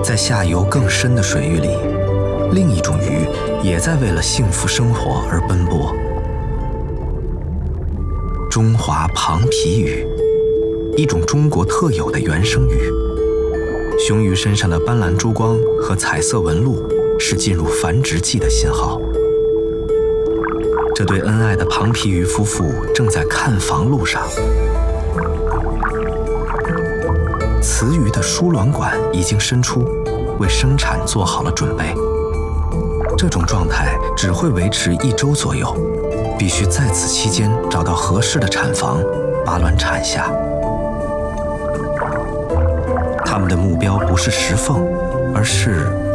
在下游更深的水域里，另一种鱼也在为了幸福生活而奔波。中华庞皮鱼，一种中国特有的原生鱼。雄鱼身上的斑斓珠光和彩色纹路是进入繁殖季的信号。这对恩爱的庞皮鱼夫妇正在看房路上。雌鱼的输卵管已经伸出，为生产做好了准备。这种状态只会维持1周左右，必须在此期间找到合适的产房，把卵产下。它们的目标不是石缝，而是